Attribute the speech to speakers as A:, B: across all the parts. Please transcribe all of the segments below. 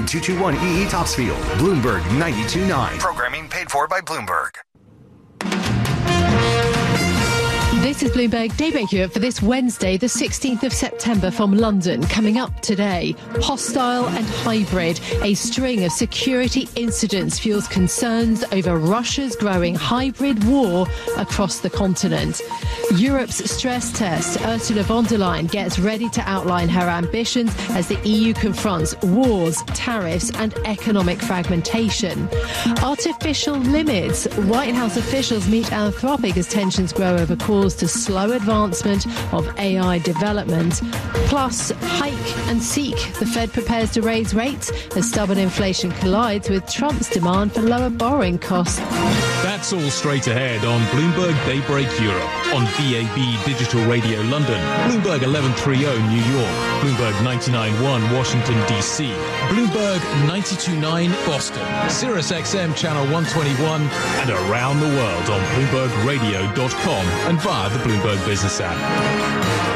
A: 221EE Topsfield, Bloomberg 92.9. Programming paid for by Bloomberg.
B: This is Bloomberg Daybreak Europe for this Wednesday, the 16th of September from London. Coming up today, hostile and hybrid. A string of security incidents fuels concerns over Russia's growing hybrid war across the continent. Europe's stress test. Ursula von der Leyen gets ready to outline her ambitions as the EU confronts wars, tariffs and economic fragmentation. Artificial limits. White House officials meet Anthropic as tensions grow over calls to slow advancement of AI development. Plus, hike and seek. The Fed prepares to raise rates as stubborn inflation collides with Trump's demand for lower borrowing costs.
C: That's all straight ahead on Bloomberg Daybreak Europe, on DAB Digital Radio London, Bloomberg 1130 New York, Bloomberg 99.1 Washington DC, Bloomberg 92.9 Boston, Sirius XM Channel 121, and around the world on BloombergRadio.com and via the Bloomberg Business app.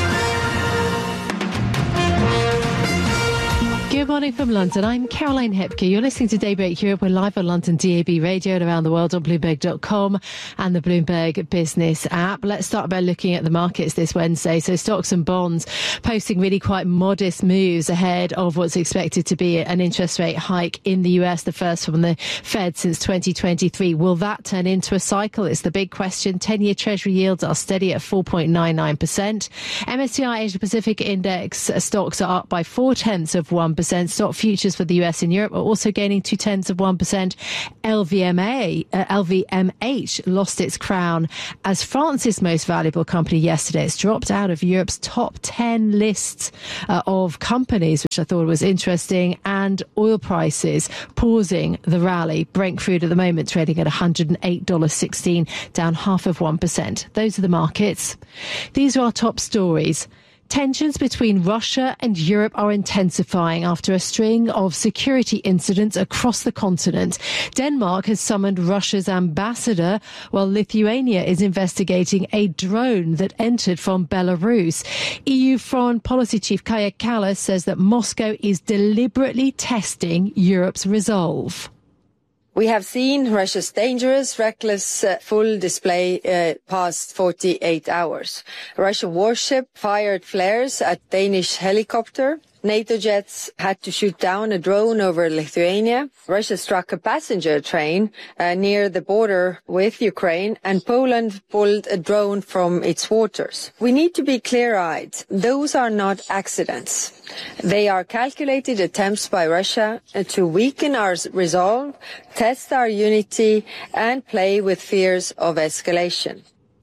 B: Good morning from London. I'm Caroline Hepke. You're listening to Daybreak Europe. We're live on London DAB Radio and around the world on Bloomberg.com and the Bloomberg Business app. Let's start by looking at the markets this Wednesday. So stocks and bonds posting really quite modest moves ahead of what's expected to be an interest rate hike in the US, the first from the Fed since 2023. Will that turn into a cycle? It's the big question. 10-year Treasury yields are steady at 4.99%. MSCI Asia Pacific Index stocks are up by 0.4%. Stock futures for the US and Europe are also gaining 0.2%. LVMH lost its crown as France's most valuable company yesterday. It's dropped out of Europe's top 10 lists of companies, which I thought was interesting. And oil prices pausing the rally. Brent crude at the moment trading at $108.16, down 0.5%. Those are the markets. These are our top stories. Tensions between Russia and Europe are intensifying after a string of security incidents across the continent. Denmark has summoned Russia's ambassador, while Lithuania is investigating a drone that entered from Belarus. EU Foreign Policy Chief Kaja Kallas says that Moscow is deliberately testing Europe's resolve.
D: We have seen Russia's dangerous, reckless, full display past 48 hours. Russian warship fired flares at Danish helicopter. NATO jets had to shoot down a drone over Lithuania. Russia struck a passenger train near the border with Ukraine, and Poland pulled a drone from its waters. We need to be clear-eyed. Those are not accidents. They are calculated attempts by Russia to weaken our resolve, test our unity, and play with fears of escalation.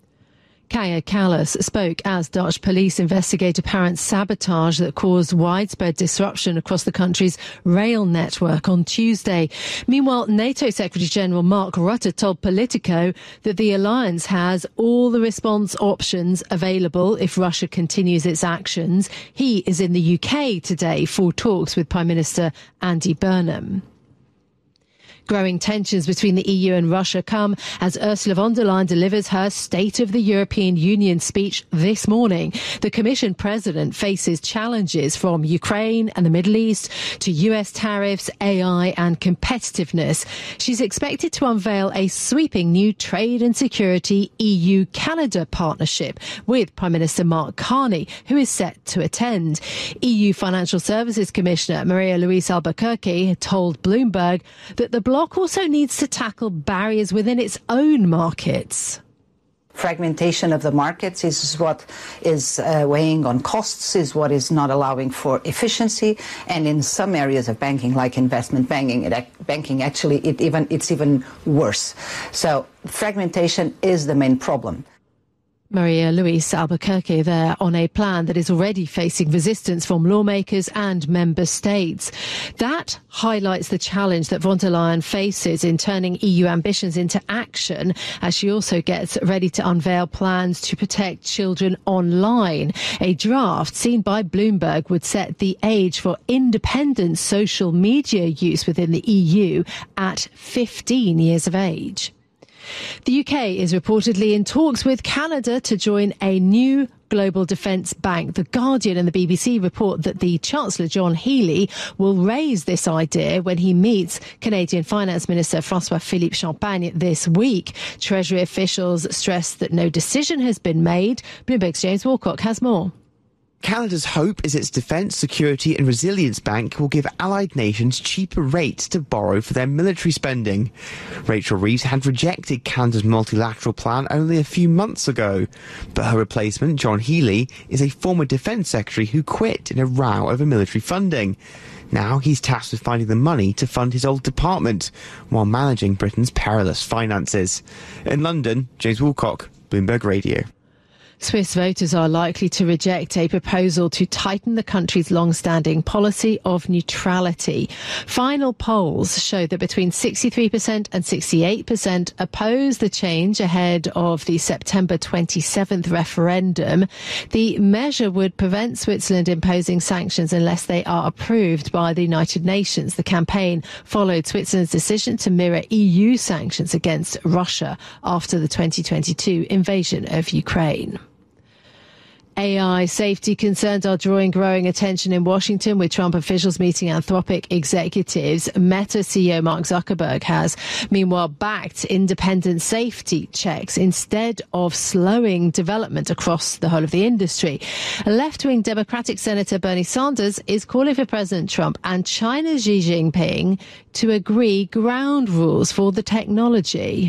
B: Kaja Kallas spoke as Dutch police investigate apparent sabotage that caused widespread disruption across the country's rail network on Tuesday. Meanwhile, NATO Secretary-General Mark Rutte told Politico that the alliance has all the response options available if Russia continues its actions. He is in the UK today for talks with Prime Minister Andy Burnham. Growing tensions between the EU and Russia come as Ursula von der Leyen delivers her State of the European Union speech this morning. The Commission President faces challenges from Ukraine and the Middle East to US tariffs, AI and competitiveness. She's expected to unveil a sweeping new trade and security EU-Canada partnership with Prime Minister Mark Carney, who is set to attend. EU Financial Services Commissioner Maria-Louise Albuquerque told Bloomberg that the bloc also needs to tackle barriers within its own markets.
E: Fragmentation of the markets is what is weighing on costs, is what is not allowing for efficiency, and in some areas of banking, like investment banking, it's even worse. So fragmentation is the main problem.
B: Maria-Louise Albuquerque there on a plan that is already facing resistance from lawmakers and member states. That highlights the challenge that von der Leyen faces in turning EU ambitions into action as she also gets ready to unveil plans to protect children online. A draft seen by Bloomberg would set the age for independent social media use within the EU at 15 years of age. The UK is reportedly in talks with Canada to join a new global defence bank The Guardian and the BBC report that the Chancellor John Healey will raise this idea when he meets Canadian Finance Minister François-Philippe Champagne this week. Treasury officials stress that no decision has been made. Bloomberg's James Walcock has more.
F: Canada's hope is its Defence, Security and Resilience Bank will give allied nations cheaper rates to borrow for their military spending. Rachel Reeves had rejected Canada's multilateral plan only a few months ago, but her replacement, John Healey, is a former Defence Secretary who quit in a row over military funding. Now he's tasked with finding the money to fund his old department while managing Britain's perilous finances. In London, James Woolcock, Bloomberg Radio.
B: Swiss voters are likely to reject a proposal to tighten the country's long-standing policy of neutrality. Final polls show that between 63% and 68% oppose the change ahead of the September 27th referendum. The measure would prevent Switzerland imposing sanctions unless they are approved by the United Nations. The campaign followed Switzerland's decision to mirror EU sanctions against Russia after the 2022 invasion of Ukraine. AI safety concerns are drawing growing attention in Washington, with Trump officials meeting Anthropic executives. Meta CEO Mark Zuckerberg has, meanwhile, backed independent safety checks instead of slowing development across the whole of the industry. Left-wing Democratic Senator Bernie Sanders is calling for President Trump and China's Xi Jinping to agree ground rules for the technology.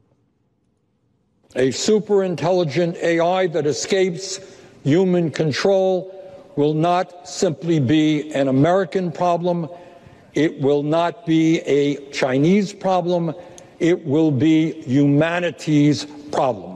G: A super-intelligent AI that escapes human control will not simply be an American problem. It will not be a Chinese problem. It will be humanity's problem.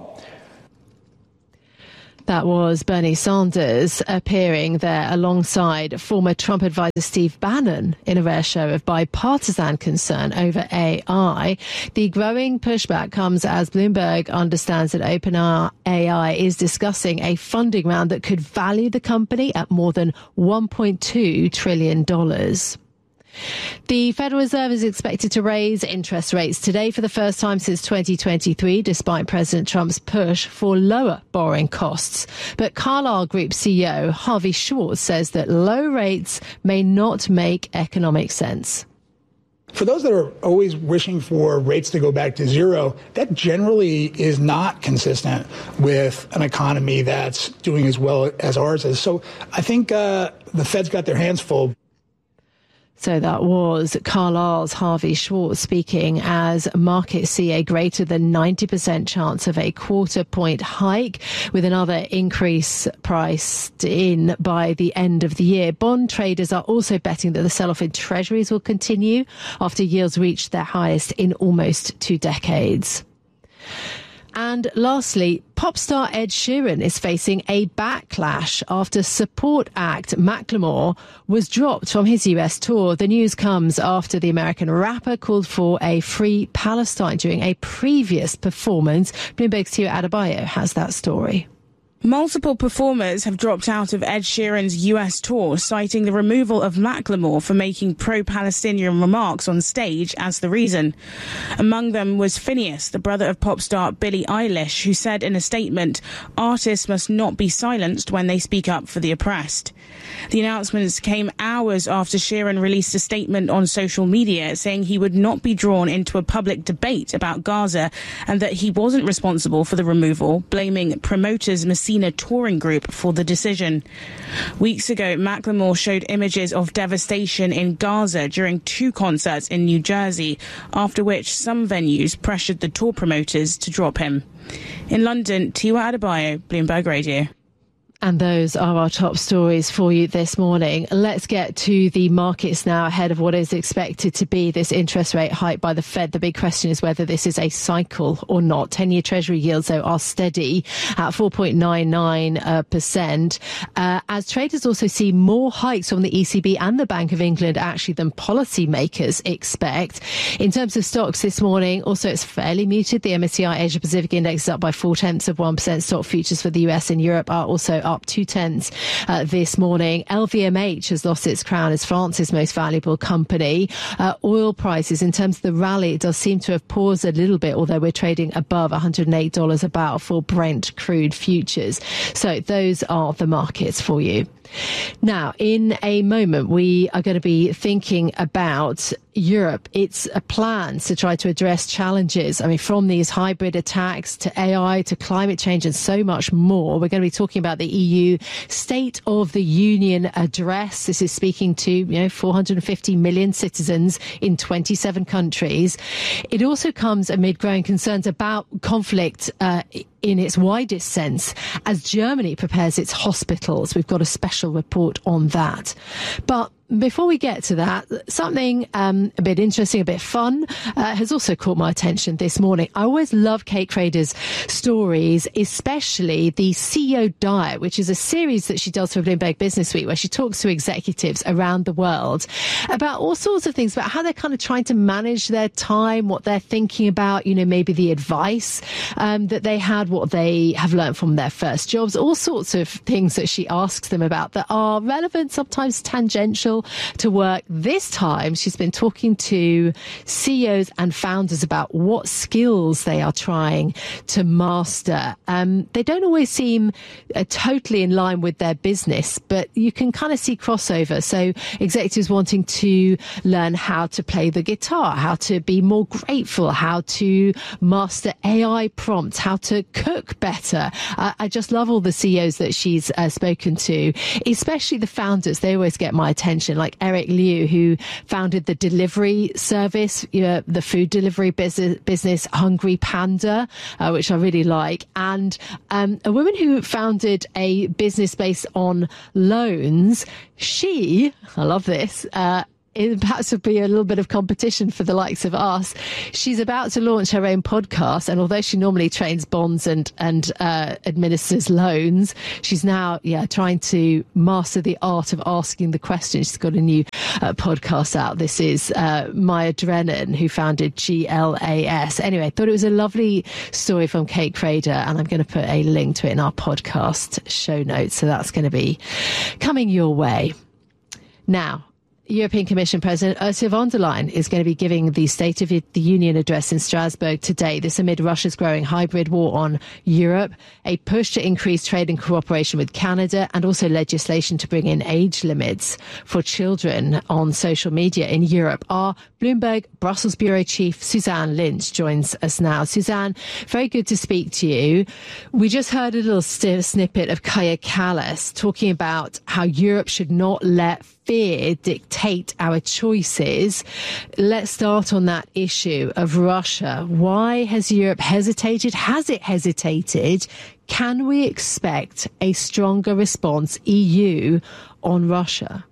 B: That was Bernie Sanders appearing there alongside former Trump advisor Steve Bannon in a rare show of bipartisan concern over AI. The growing pushback comes as Bloomberg understands that OpenAI is discussing a funding round that could value the company at more than $1.2 trillion. The Federal Reserve is expected to raise interest rates today for the first time since 2023, despite President Trump's push for lower borrowing costs. But Carlyle Group CEO Harvey Schwartz says that low rates may not make economic sense.
H: For those that are always wishing for rates to go back to zero, that generally is not consistent with an economy that's doing as well as ours is. So I think the Fed's got their hands full.
B: So that was Carlyle's Harvey Schwartz speaking as markets see a greater than 90% chance of a quarter-point hike, with another increase priced in by the end of the year. Bond traders are also betting that the sell-off in treasuries will continue after yields reached their highest in almost 2 decades. And lastly, pop star Ed Sheeran is facing a backlash after support act Macklemore was dropped from his US tour. The news comes after the American rapper called for a free Palestine during a previous performance. Bloomberg's Tia Adebayo has that story.
I: Multiple performers have dropped out of Ed Sheeran's US tour, citing the removal of Macklemore for making pro-Palestinian remarks on stage as the reason. Among them was Phineas, the brother of pop star Billie Eilish, who said in a statement, "Artists must not be silenced when they speak up for the oppressed." The announcements came hours after Sheeran released a statement on social media saying he would not be drawn into a public debate about Gaza and that he wasn't responsible for the removal, blaming promoters Messina Touring Group for the decision. Weeks ago, Macklemore showed images of devastation in Gaza during 2 concerts in New Jersey, after which some venues pressured the tour promoters to drop him. In London, Tiwa Adebayo, Bloomberg Radio.
B: And those are our top stories for you this morning. Let's get to the markets now ahead of what is expected to be this interest rate hike by the Fed. The big question is whether this is a cycle or not. 10-year Treasury yields, though, are steady at 4.99%. As traders also see more hikes from the ECB and the Bank of England actually than policymakers expect. In terms of stocks this morning, also it's fairly muted. The MSCI Asia Pacific Index is up by 0.4%. Stock futures for the US and Europe are also up up 0.2 this morning. LVMH has lost its crown as France's most valuable company. Oil prices, in terms of the rally, it does seem to have paused a little bit, although we're trading above $108 a barrel for Brent crude futures. So those are the markets for you. Now, in a moment, we are going to be thinking about Europe. It's a plan to try to address challenges. I mean, from these hybrid attacks to AI to climate change and so much more. We're going to be talking about the EU State of the Union address. This is speaking to, 450 million citizens in 27 countries. It also comes amid growing concerns about conflict in its widest sense as Germany prepares its hospitals. We've got a special report on that. But before we get to that, something a bit interesting, a bit fun, has also caught my attention this morning. I always love Kate Crader's stories, especially the CEO Diet, which is a series that she does for Bloomberg Business Week, where she talks to executives around the world about all sorts of things, about how they're kind of trying to manage their time, what they're thinking about, maybe the advice that they had, what they have learned from their first jobs, all sorts of things that she asks them about that are relevant, sometimes tangential to work. This time, she's been talking to CEOs and founders about what skills they are trying to master. They don't always seem totally in line with their business, but you can kind of see crossover. So executives wanting to learn how to play the guitar, how to be more grateful, how to master AI prompts, how to cook better. I just love all the CEOs that she's spoken to, especially the founders. They always get my attention, like Eric Liu, who founded the delivery service, the food delivery business Hungry Panda, which I really like, and a woman who founded a business based on loans. I love this, it perhaps would be a little bit of competition for the likes of us. She's about to launch her own podcast, and although she normally trains bonds and administers loans, she's now trying to master the art of asking the question. She's got a new podcast out. This is Maya Drennan, who founded GLAS. Anyway, I thought it was a lovely story from Kate Crader, and I'm going to put a link to it in our podcast show notes, so that's going to be coming your way. Now, European Commission President Ursula von der Leyen is going to be giving the State of the Union address in Strasbourg today. This amid Russia's growing hybrid war on Europe, a push to increase trade and cooperation with Canada, and also legislation to bring in age limits for children on social media in Europe. Our Bloomberg Brussels Bureau Chief Suzanne Lynch joins us now. Suzanne, very good to speak to you. We just heard a little snippet of Kaja Kallas talking about how Europe should not let fear dictate our choices. Let's start on that issue of Russia. Why has Europe hesitated? Has it hesitated? Can we expect a stronger response, EU, on Russia?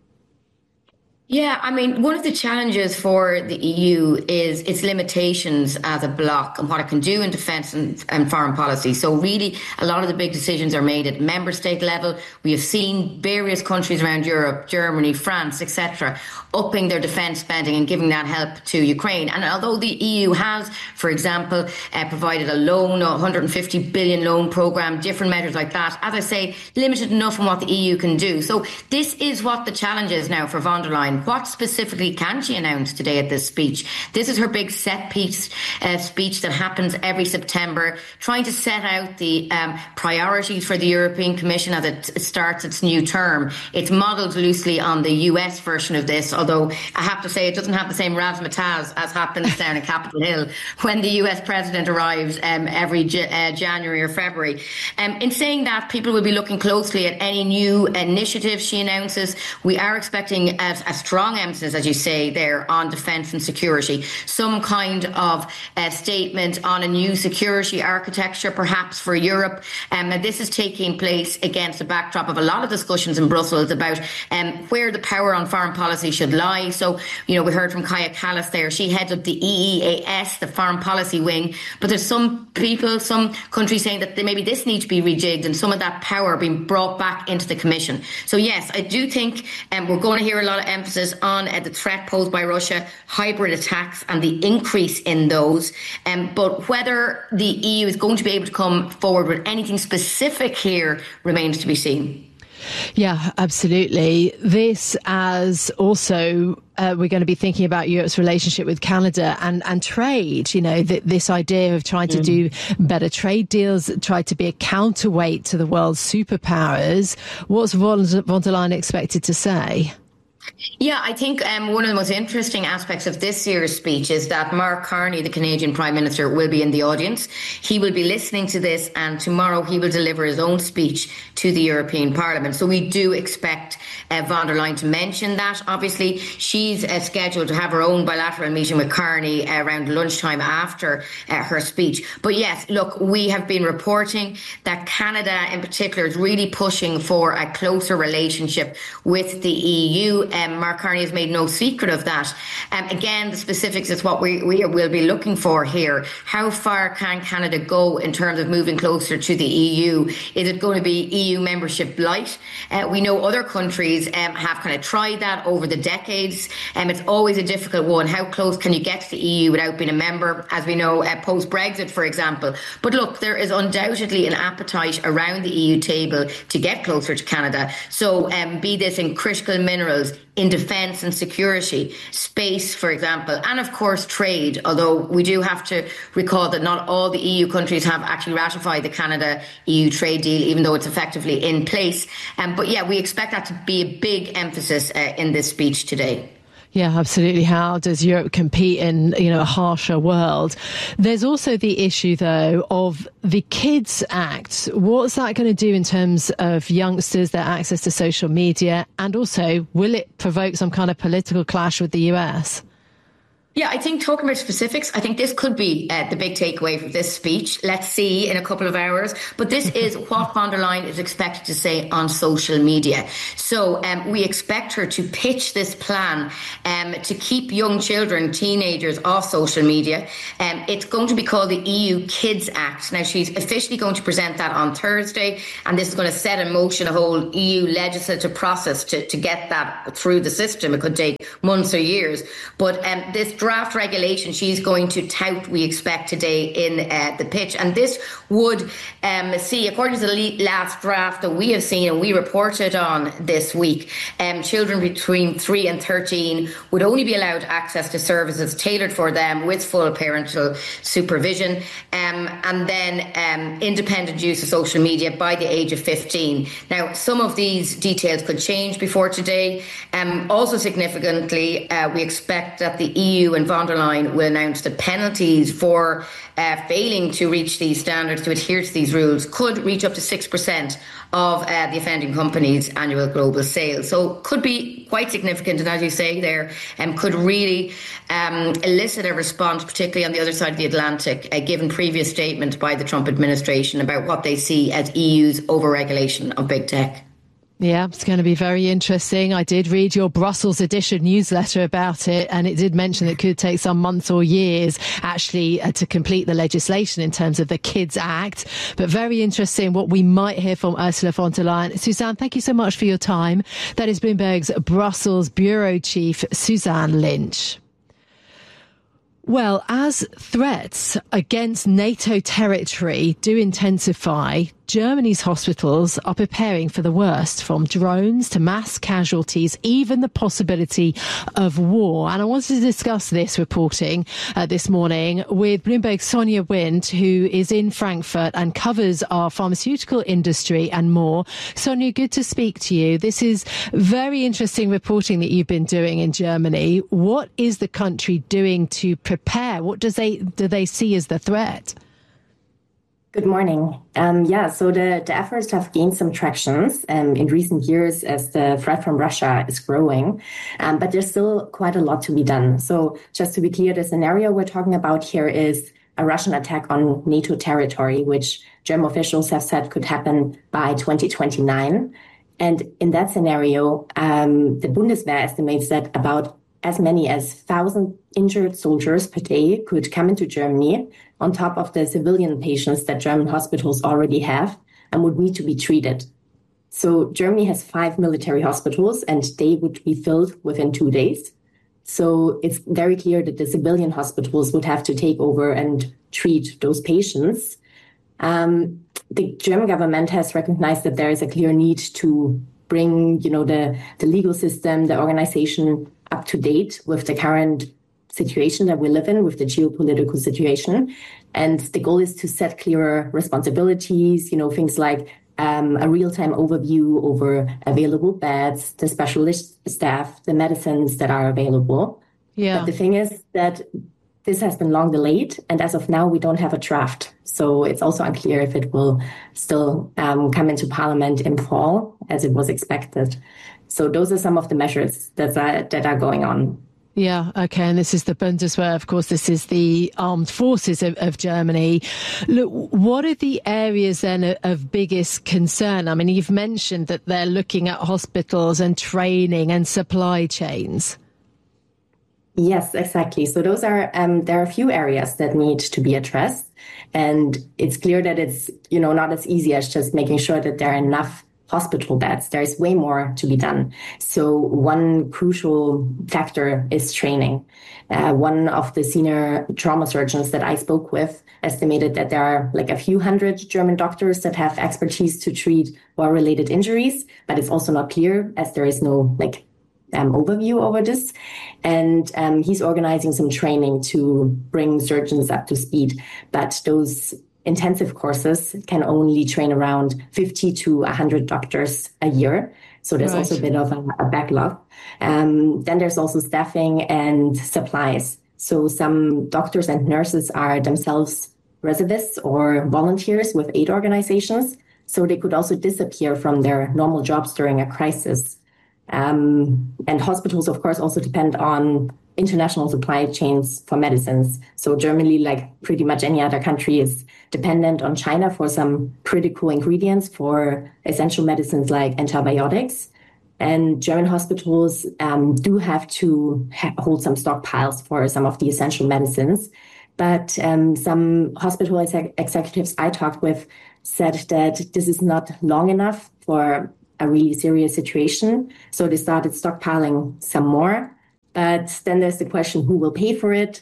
J: Yeah, I mean, one of the challenges for the EU is its limitations as a bloc and what it can do in defence and foreign policy. So really, a lot of the big decisions are made at member state level. We have seen various countries around Europe, Germany, France, etc., upping their defence spending and giving that help to Ukraine. And although the EU has, for example, provided a loan, a 150 billion loan programme, different measures like that, as I say, limited enough in what the EU can do. So this is what the challenge is now for von der Leyen. What specifically can she announce today at this speech? This is her big set piece speech that happens every September, trying to set out the priorities for the European Commission as it starts its new term. It's modelled loosely on the US version of this, although I have to say it doesn't have the same razzmatazz as happens down in Capitol Hill when the US president arrives every January or February. In saying that, people will be looking closely at any new initiatives she announces. We are expecting a strong emphasis, as you say there, on defence and security. Some kind of statement on a new security architecture, perhaps for Europe. And this is taking place against the backdrop of a lot of discussions in Brussels about where the power on foreign policy should lie. So, we heard from Kaja Kallas there. She heads up the EEAS, the foreign policy wing. But there's some people, some countries saying that maybe this needs to be rejigged and some of that power being brought back into the Commission. So yes, I do think we're going to hear a lot of emphasis emphasis on the threat posed by Russia, hybrid attacks and the increase in those. But whether the EU is going to be able to come forward with anything specific here remains to be seen.
B: Yeah, absolutely. This as also we're going to be thinking about Europe's relationship with Canada and trade, you know, this idea of trying to do better trade deals, try to be a counterweight to the world's superpowers. What's von der Leyen expected to say?
J: Yeah, I think one of the most interesting aspects of this year's speech is that Mark Carney, the Canadian Prime Minister, will be in the audience. He will be listening to this, and tomorrow he will deliver his own speech to the European Parliament. So we do expect von der Leyen to mention that. Obviously, she's scheduled to have her own bilateral meeting with Carney around lunchtime after her speech. But yes, look, we have been reporting that Canada in particular is really pushing for a closer relationship with the EU. Mark Carney has made no secret of that. Again, the specifics is what we will be looking for here. How far can Canada go in terms of moving closer to the EU? Is it going to be EU membership light? We know other countries have kind of tried that over the decades. It's always a difficult one. How close can you get to the EU without being a member? As we know, post-Brexit, for example. But look, there is undoubtedly an appetite around the EU table to get closer to Canada. So be this in critical minerals, in defence and security, space, for example, and of course trade, although we do have to recall that not all the EU countries have actually ratified the Canada-EU trade deal, even though it's effectively in place. But yeah, we expect that to be a big emphasis in this speech today.
B: Yeah, absolutely. How does Europe compete in, you know, a harsher world? There's also the issue, though, of the Kids Act. What's that going to do in terms of youngsters, their access to social media? And also, will it provoke some kind of political clash with the US?
J: Yeah, I think talking about specifics, I think this could be the big takeaway from this speech. Let's see in a couple of hours. But this is what von der Leyen is expected to say on social media. So we expect her to pitch this plan to keep young children, teenagers off social media. It's going to be called the EU Kids Act. Now, she's officially going to present that on Thursday, and this is going to set in motion a whole EU legislative process to get that through the system. It could take months or years. But this draft regulation she's going to tout, we expect today in the pitch. And this would see, according to the last draft that we have seen and we reported on this week, children between 3 and 13 would only be allowed access to services tailored for them with full parental supervision, and then independent use of social media by the age of 15. Now, some of these details could change before today. Also significantly, we expect that the EU and von der Leyen will announce the penalties for failing to reach these standards, to adhere to these rules, could reach up to 6% of the offending company's annual global sales. So could be quite significant, and as you say there, could really elicit a response, particularly on the other side of the Atlantic, given previous statement by the Trump administration about what they see as EU's overregulation of big tech.
B: Yeah, it's going to be very interesting. I did read your Brussels edition newsletter about it, and it did mention it could take some months or years actually to complete the legislation in terms of the Kids Act. But very interesting what we might hear from Ursula von der Leyen. Suzanne, thank you so much for your time. That is Bloomberg's Brussels Bureau Chief, Suzanne Lynch. Well, as threats against NATO territory do intensify, Germany's hospitals are preparing for the worst, from drones to mass casualties, even the possibility of war. And I wanted to discuss this reporting this morning with Bloomberg's Sonia Wind, who is in Frankfurt and covers our pharmaceutical industry and more. Sonia, good to speak to you. This is very interesting reporting that you've been doing in Germany. What is the country doing to prepare? What do they see as the threat?
K: Good morning. So the efforts have gained some traction in recent years as the threat from Russia is growing, but there's still quite a lot to be done. So just to be clear, the scenario we're talking about here is a Russian attack on NATO territory, which German officials have said could happen by 2029. And in that scenario, the Bundeswehr estimates that about as many as 1,000 injured soldiers per day could come into Germany on top of the civilian patients that German hospitals already have and would need to be treated. So Germany has 5 military hospitals, and they would be filled within 2 days. So it's very clear that the civilian hospitals would have to take over and treat those patients. The German government has recognized that there is a clear need to bring, the legal system, the organization up to date with the current situation that we live in, with the geopolitical situation. And the goal is to set clearer responsibilities, things like a real-time overview over available beds, the specialist staff, the medicines that are available.
B: Yeah.
K: But the thing is that this has been long delayed, and as of now, we don't have a draft. So it's also unclear if it will still come into Parliament in fall, as it was expected. So those are some of the measures that are going on.
B: Yeah, okay, and this is the Bundeswehr, of course, this is the armed forces of Germany. Look, what are the areas then of biggest concern? I mean, you've mentioned that they're looking at hospitals and training and supply chains.
K: Yes, exactly. So those are, there are a few areas that need to be addressed. And it's clear that it's, not as easy as just making sure that there are enough hospital beds. There's way more to be done. So one crucial factor is training. One of the senior trauma surgeons that I spoke with estimated that there are like a few hundred German doctors that have expertise to treat war-related injuries, but it's also not clear as there is no overview over this. And he's organizing some training to bring surgeons up to speed. But those intensive courses can only train around 50 to 100 doctors a year. So there's also a bit of a backlog. Then there's also staffing and supplies. So some doctors and nurses are themselves reservists or volunteers with aid organizations. So they could also disappear from their normal jobs during a crisis. And hospitals, of course, also depend on international supply chains for medicines. So Germany, like pretty much any other country, is dependent on China for some critical ingredients for essential medicines like antibiotics. And German hospitals do have to hold some stockpiles for some of the essential medicines. But some hospital executives I talked with said that this is not long enough for a really serious situation. So they started stockpiling some more. But then there's the question, who will pay for it?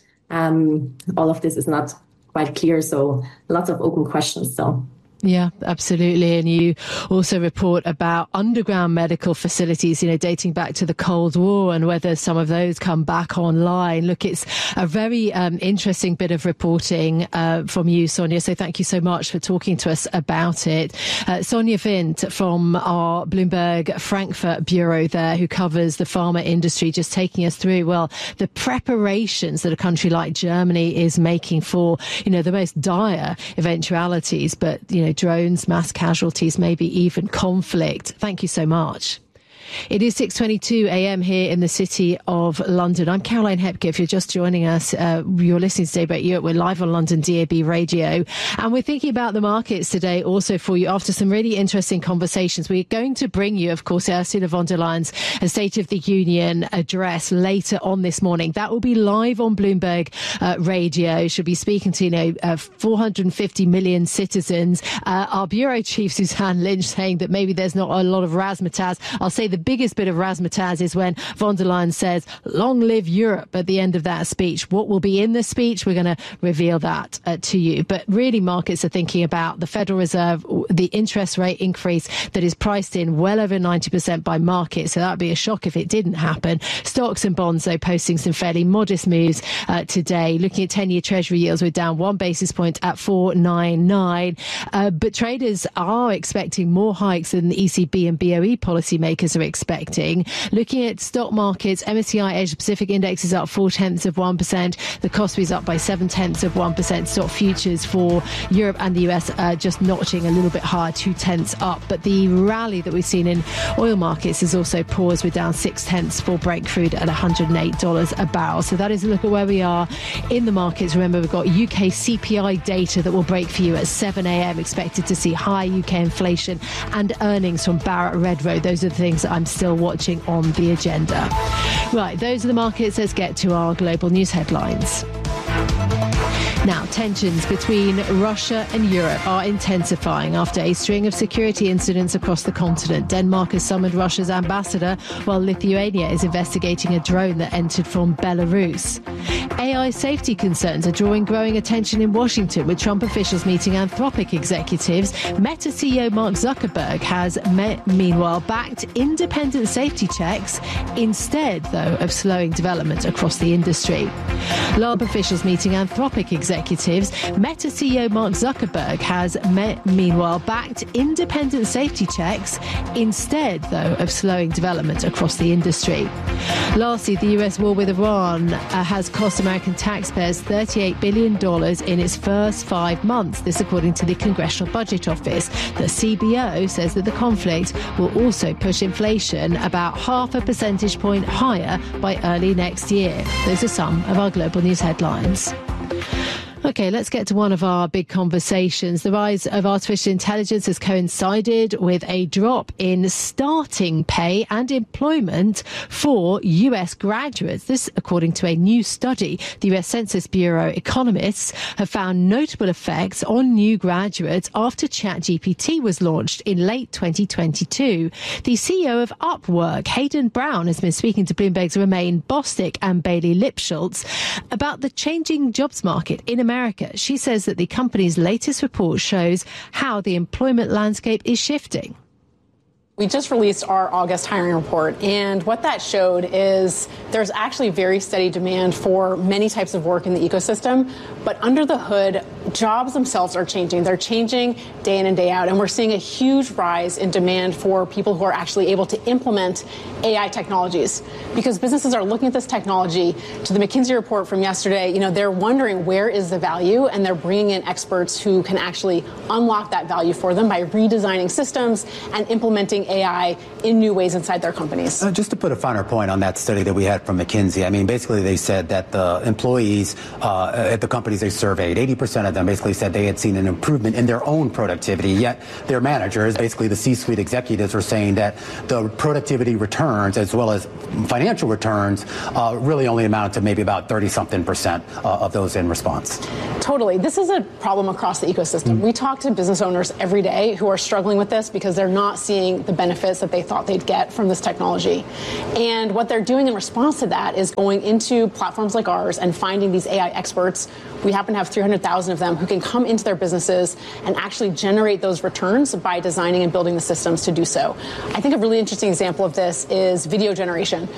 K: All of this is not quite clear. So lots of open questions still.
B: Yeah, absolutely. And you also report about underground medical facilities, dating back to the Cold War and whether some of those come back online. Look, it's a very interesting bit of reporting from you, Sonja. So thank you so much for talking to us about it. Sonja Windt from our Bloomberg Frankfurt bureau there, who covers the pharma industry, just taking us through, the preparations that a country like Germany is making for, the most dire eventualities, but, drones, mass casualties, maybe even conflict. Thank you so much. It is 6:22 a.m. here in the city of London. I'm Caroline Hepke. If you're just joining us, you're listening to Daybreak Europe. We're live on London DAB radio. And we're thinking about the markets today also for you after some really interesting conversations. We're going to bring you, of course, Ursula von der Leyen's State of the Union address later on this morning. That will be live on Bloomberg radio. She'll be speaking to, 450 million citizens. Our bureau chief, Suzanne Lynch, saying that maybe there's not a lot of razzmatazz. I'll say the biggest bit of razzmatazz is when von der Leyen says, "Long live Europe," at the end of that speech. What will be in the speech? We're going to reveal that to you. But really, markets are thinking about the Federal Reserve, the interest rate increase that is priced in well over 90% by market. So that would be a shock if it didn't happen. Stocks and bonds, though, posting some fairly modest moves today. Looking at 10-year Treasury yields, we're down 1 basis point at 4.99. But traders are expecting more hikes than the ECB and BOE policymakers are expecting. Looking at stock markets, MSCI Asia Pacific Index is up 0.4%. The Kospi is up by 0.7%. Stock futures for Europe and the US just notching a little bit higher, 0.2 up. But the rally that we've seen in oil markets has also paused. We're down 0.6 for Brent crude at $108 a barrel. So that is a look at where we are in the markets. Remember, we've got UK CPI data that will break for you at 7 a.m. Expected to see high UK inflation and earnings from Barratt Redrow. Those are the things that I'm still watching on the agenda. Right, those are the markets. Let's get to our global news headlines. Now, tensions between Russia and Europe are intensifying after a string of security incidents across the continent. Denmark has summoned Russia's ambassador, while Lithuania is investigating a drone that entered from Belarus. AI safety concerns are drawing growing attention in Washington, with Trump officials meeting Anthropic executives. Meta CEO Mark Zuckerberg has meanwhile backed independent safety checks instead, though, of slowing development across the industry. Lab officials meeting Anthropic executives. Meta CEO Mark Zuckerberg has meanwhile backed independent safety checks instead, though, of slowing development across the industry. Lastly, the US war with Iran has cost American taxpayers $38 billion in its first 5 months. This according to the Congressional Budget Office. The CBO says that the conflict will also push inflation about 0.5 percentage point higher by early next year. Those are some of our global news headlines. OK, let's get to one of our big conversations. The rise of artificial intelligence has coincided with a drop in starting pay and employment for US graduates. This, according to a new study. The US Census Bureau economists have found notable effects on new graduates after ChatGPT was launched in late 2022. The CEO of Upwork, Hayden Brown, has been speaking to Bloomberg's Romain Bostick and Bailey Lipschultz about the changing jobs market in America. She says that the company's latest report shows how the employment landscape is shifting.
L: We just released our August hiring report, and what that showed is there's actually very steady demand for many types of work in the ecosystem, but under the hood, jobs themselves are changing. They're changing day in and day out, and we're seeing a huge rise in demand for people who are actually able to implement AI technologies, because businesses are looking at this technology. To the McKinsey report from yesterday, they're wondering where is the value, and they're bringing in experts who can actually unlock that value for them by redesigning systems and implementing AI in new ways inside their companies.
M: Just to put a finer point on that study that we had from McKinsey, basically they said that the employees at the companies they surveyed, 80% of them basically said they had seen an improvement in their own productivity, yet their managers, basically the C-suite executives, were saying that the productivity returns as well as financial returns really only amount to maybe about 30-something% of those in response.
L: Totally. This is a problem across the ecosystem. We talk to business owners every day who are struggling with this because they're not seeing the benefits that they thought they'd get from this technology. And what they're doing in response to that is going into platforms like ours and finding these AI experts. We happen to have 300,000 of them who can come into their businesses and actually generate those returns by designing and building the systems to do so. I think a really interesting example of this is video generation.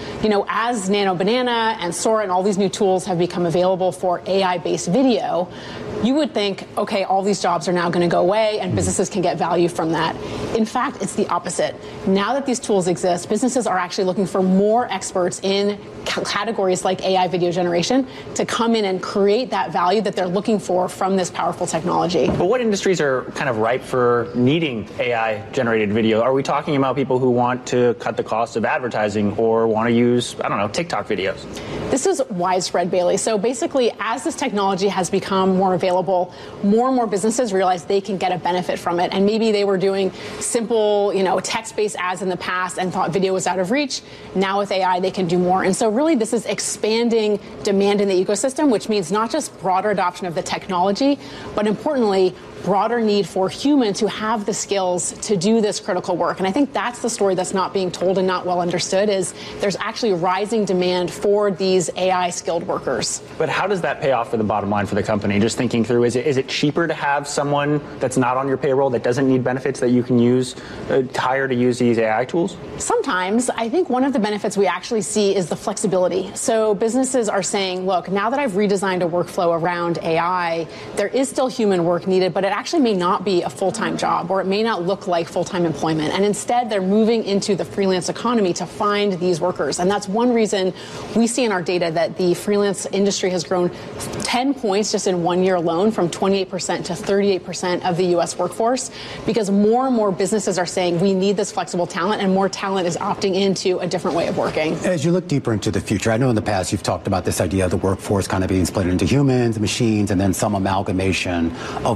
L: As Nano Banana and Sora and all these new tools have become available for AI-based video, you would think, okay, all these jobs are now going to go away and businesses can get value from that. In fact, it's the opposite. Now that these tools exist, businesses are actually looking for more experts in categories like AI video generation to come in and create that value that they're looking for from this powerful technology.
N: But what industries are kind of ripe for needing AI-generated video? Are we talking about people who want to cut the cost of advertising or want to use, TikTok videos?
L: This is widespread, Bailey. So basically, as this technology has become more available, more and more businesses realize they can get a benefit from it. And maybe they were doing simple, text-based ads in the past and thought video was out of reach. Now with AI, they can do more. And so really, this is expanding demand in the ecosystem, which means not just broader adoption of the technology, but importantly, broader need for humans who have the skills to do this critical work. And I think that's the story that's not being told and not well understood, is there's actually rising demand for these AI skilled workers.
N: But how does that pay off for the bottom line for the company? Just thinking through, is it cheaper to have someone that's not on your payroll that doesn't need benefits that you can use, hire to use these AI tools?
L: Sometimes. I think one of the benefits we actually see is the flexibility. So businesses are saying, look, now that I've redesigned a workflow around AI, there is still human work needed, but it actually may not be a full-time job, or it may not look like full-time employment. And instead, they're moving into the freelance economy to find these workers. And that's one reason we see in our data that the freelance industry has grown 10 points just in 1 year alone, from 28% to 38% of the U.S. workforce, because more and more businesses are saying we need this flexible talent, and more talent is opting into a different way of working.
M: As you look deeper into the future, I know in the past you've talked about this idea of the workforce kind of being split into humans, machines, and then some amalgamation of both.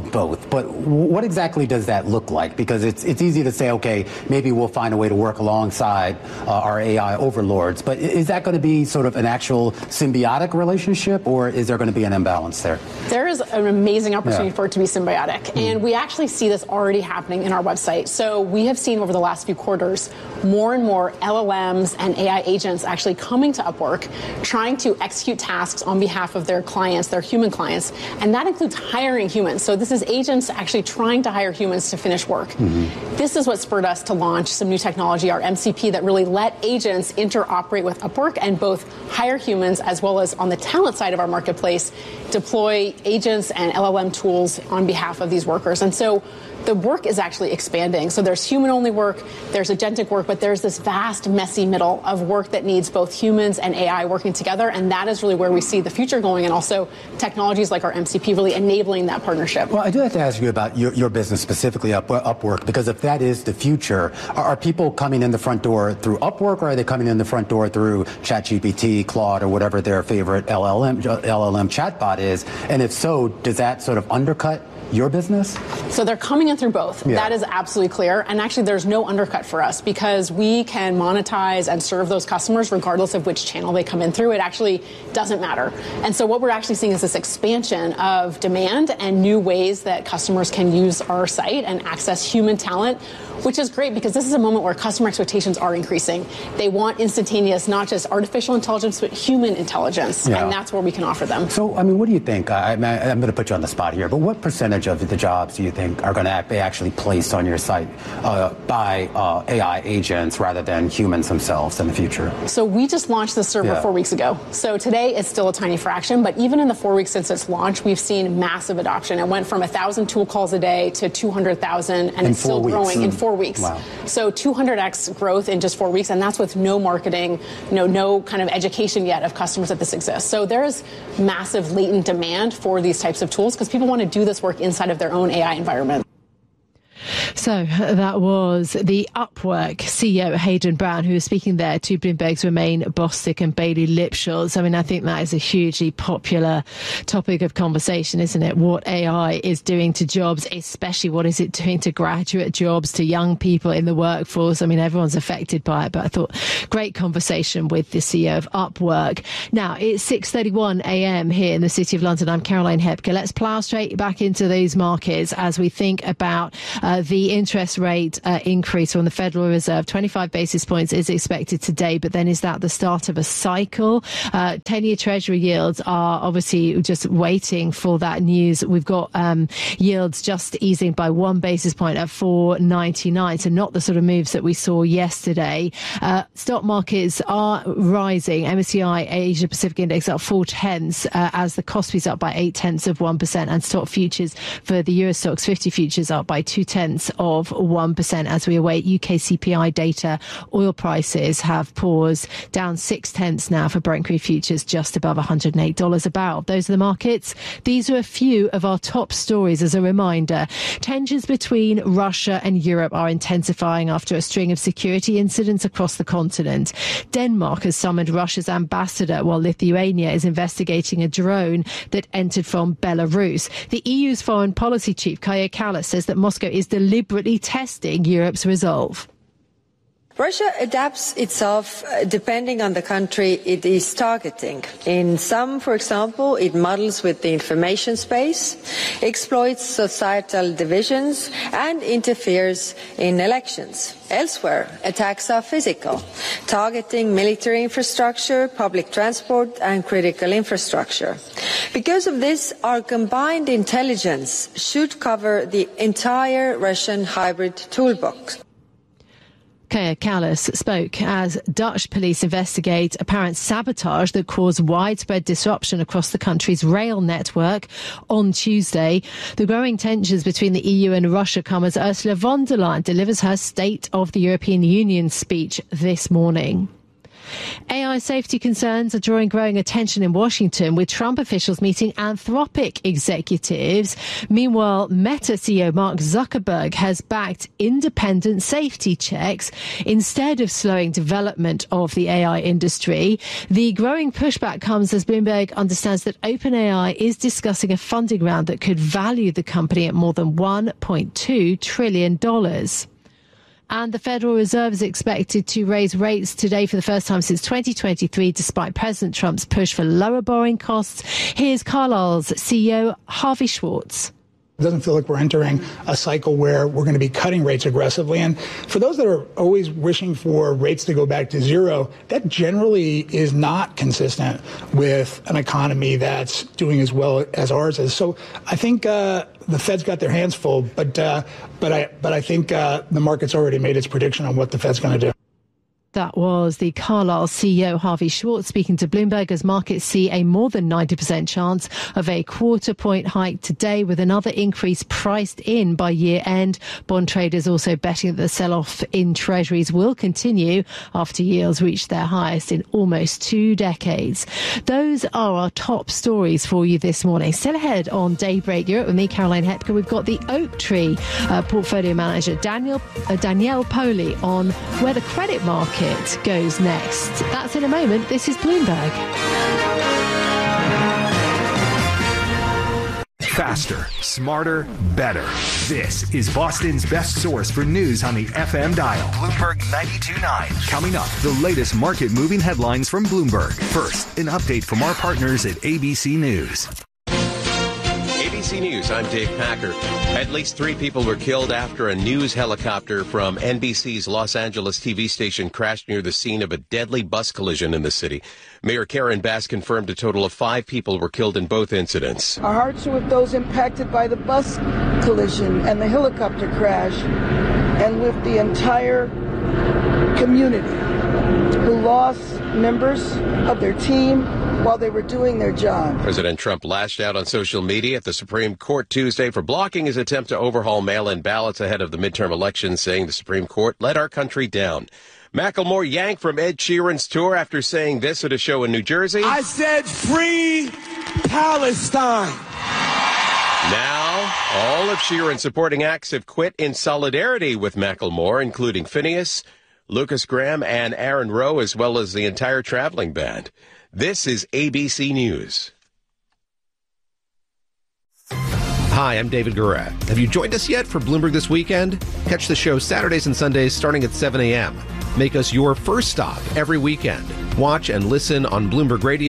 M: But what exactly does that look like? Because it's easy to say, okay, maybe we'll find a way to work alongside our AI overlords. But is that going to be sort of an actual symbiotic relationship, or is there going to be an imbalance there?
L: There is an amazing opportunity for it to be symbiotic. And we actually see this already happening in our website. So we have seen over the last few quarters more and more LLMs and AI agents actually coming to Upwork, trying to execute tasks on behalf of their clients, their human clients. And that includes hiring humans. So this is agents actually trying to hire humans to finish work. This is what spurred us to launch some new technology, our MCP, that really let agents interoperate with Upwork and both hire humans as well as on the talent side of our marketplace, deploy agents and LLM tools on behalf of these workers. And so the work is actually expanding. So there's human-only work, there's agentic work, but there's this vast, messy middle of work that needs both humans and AI working together, and that is really where we see the future going, and also technologies like our MCP really enabling that partnership.
M: Well, I do have to ask you about your business, specifically Upwork, because if that is the future, are people coming in the front door through Upwork, or are they coming in the front door through ChatGPT, Claude, or whatever their favorite LLM chatbot is? And if so, does that sort of undercut your business?
L: So they're coming in through both. Yeah. That is absolutely clear. And actually, there's no undercut for us because we can monetize and serve those customers regardless of which channel they come in through. It actually doesn't matter. And so what we're actually seeing is this expansion of demand and new ways that customers can use our site and access human talent, which is great because this is a moment where customer expectations are increasing. They want instantaneous, not just artificial intelligence, but human intelligence. Yeah. And that's where we can offer them.
M: So, I mean, what do you think? I'm going to put you on the spot here, but what percentage of the jobs do you think are going to be actually placed on your site by AI agents rather than humans themselves in the future?
L: So we just launched this server 4 weeks ago. So today it's still a tiny fraction, but even in the 4 weeks since its launch, we've seen massive adoption. It went from 1,000 tool calls a day to 200,000, and it's still growing in 4 weeks. Wow. So 200x growth in just 4 weeks, and that's with no marketing, no kind of education yet of customers that this exists. So there is massive latent demand for these types of tools because people want to do this work inside of their own AI environment.
B: So that was the Upwork CEO, Hayden Brown, who was speaking there to Bloomberg's Romain Bostick and Bailey Lipschutz. I mean, I think that is a hugely popular topic of conversation, isn't it? What AI is doing to jobs, especially what is it doing to graduate jobs, to young people in the workforce. I mean, everyone's affected by it, but I thought great conversation with the CEO of Upwork. Now, it's 6:31 a.m. here in the City of London. I'm Caroline Hepker. Let's plough straight back into those markets as we think about the interest rate increase from the Federal Reserve. 25 basis points is expected today, but then is that the start of a cycle? 10-year Treasury yields are obviously just waiting for that news. We've got yields just easing by 1 basis point at 4.99, so not the sort of moves that we saw yesterday. Stock markets are rising. MSCI Asia Pacific Index up 0.4 as the Kospi's up by 0.8%, and stock futures for the Euro Stoxx 50 futures up by 0.2% as we await UK CPI data. Oil prices have paused, down 0.6 now for Brent crude futures, just above $108 a barrel. Those are the markets. These are a few of our top stories. As a reminder, tensions between Russia and Europe are intensifying after a string of security incidents across the continent. Denmark has summoned Russia's ambassador, while Lithuania is investigating a drone that entered from Belarus. The EU's foreign policy chief, Kaja Kallas, says that Moscow is deliberately testing Europe's resolve.
D: Russia adapts itself depending on the country it is targeting. In some, for example, it muddles with the information space, exploits societal divisions, and interferes in elections. Elsewhere, attacks are physical, targeting military infrastructure, public transport, and critical infrastructure. Because of this, our combined intelligence should cover the entire Russian hybrid toolbox.
B: Kaja Kallas spoke as Dutch police investigate apparent sabotage that caused widespread disruption across the country's rail network on Tuesday. The growing tensions between the EU and Russia come as Ursula von der Leyen delivers her State of the European Union speech this morning. AI safety concerns are drawing growing attention in Washington, with Trump officials meeting Anthropic executives. Meanwhile, Meta CEO Mark Zuckerberg has backed independent safety checks instead of slowing development of the AI industry. The growing pushback comes as Bloomberg understands that OpenAI is discussing a funding round that could value the company at more than $1.2 trillion. And the Federal Reserve is expected to raise rates today for the first time since 2023, despite President Trump's push for lower borrowing costs. Here's Carlyle's CEO, Harvey Schwartz.
H: It doesn't feel like we're entering a cycle where we're going to be cutting rates aggressively. And for those that are always wishing for rates to go back to zero, that generally is not consistent with an economy that's doing as well as ours is. So I think the Fed's got their hands full, but I think the market's already made its prediction on what the Fed's going to do.
B: That was the Carlyle CEO, Harvey Schwartz, speaking to Bloomberg as markets see a more than 90% chance of a quarter-point hike today, with another increase priced in by year-end. Bond traders also betting that the sell-off in treasuries will continue after yields reached their highest in almost 2 decades. Those are our top stories for you this morning. Still ahead on Daybreak Europe with me, Caroline Hepker, we've got the Oaktree portfolio manager, Danielle Poli, on where the credit market goes next. That's in a moment. This is Bloomberg.
A: Faster, smarter, better. This is Boston's best source for news on the FM dial. Bloomberg 92.9. Coming up, the latest market-moving headlines from Bloomberg. First, an update from our partners at ABC News.
O: ABC News, I'm Dave Packer. At least 3 people were killed after a news helicopter from NBC's Los Angeles TV station crashed near the scene of a deadly bus collision in the city. Mayor Karen Bass confirmed a total of 5 people were killed in both incidents.
P: Our hearts are with those impacted by the bus collision and the helicopter crash, and with the entire community who lost members of their team while they were doing their job.
O: President Trump lashed out on social media at the Supreme Court Tuesday for blocking his attempt to overhaul mail-in ballots ahead of the midterm elections, saying the Supreme Court let our country down. Macklemore yanked from Ed Sheeran's tour after saying this at a show in New Jersey.
Q: I said free Palestine.
O: Now, all of Sheeran's supporting acts have quit in solidarity with Macklemore, including Phineas, Lucas Graham, and Aaron Rowe, as well as the entire traveling band. This is ABC News.
R: Hi, I'm David Guerra. Have you joined us yet for Bloomberg This Weekend? Catch the show Saturdays and Sundays starting at 7 a.m. Make us your first stop every weekend. Watch and listen on Bloomberg Radio.